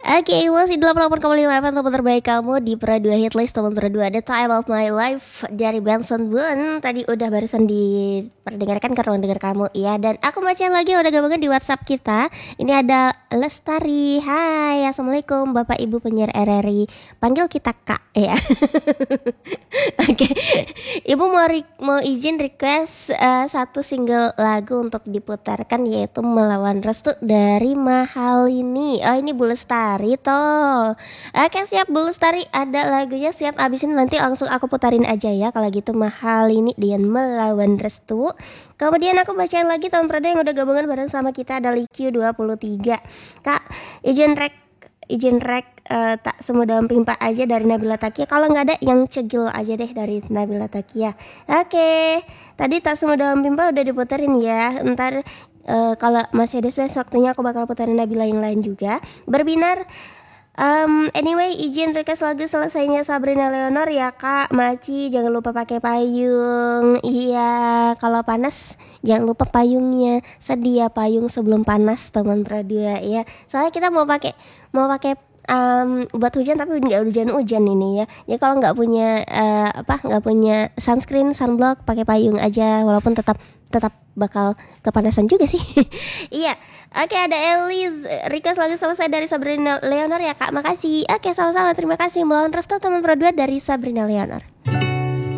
Oke, masih 88,5 FM teman terbaik kamu di Pro 2 Hitlist teman Pro 2 The Time of My Life dari Benson Boone. Tadi udah barusan diperdengarkan ke ruang dengar kamu ya. Dan aku bacain lagi udah gabungan di WhatsApp kita. Ini ada Lestari. Hai, assalamualaikum Bapak Ibu penyiar RRI. Panggil kita Kak ya. Oke, Ibu mau izin request satu single lagu untuk diputarkan yaitu Melawan Restu dari Mahalini. Oh ini Bu Lestari toh. Oke siap Bu Lestari, ada lagunya siap. Abis ini nanti langsung aku putarin aja ya. Kalau gitu Mahalini dengan Melawan Restu. Kemudian aku bacain lagi tahun perada yang udah gabungan bareng sama kita ada Liq 23. Kak, izin rek tak semudah pimpa aja dari Nabila Takia. Kalau nggak ada yang cegil aja deh dari Nabila Takia. Oke, tadi tak semudah pimpa udah diputerin ya. Ntar kalau masih ada space waktunya aku bakal puterin Nabila yang lain juga. Berbinar. Anyway, izin request lagu selesainya Sabrina Leonor ya Kak. Maci jangan lupa pakai payung. Iya, kalau panas jangan lupa payungnya. Sedia payung sebelum panas teman Pradua ya. Soalnya kita mau pakai buat hujan tapi nggak hujan ini ya. Ya kalau nggak punya nggak punya sunscreen, sunblock, pakai payung aja walaupun tetap bakal kepanasan juga sih. Iya. Oke, ada Elis request lagu selesai dari Sabrina Leonor ya Kak. Makasih. Oke, sama-sama terima kasih. Melawan Restu teman Pro 2 dari Sabrina Leonor.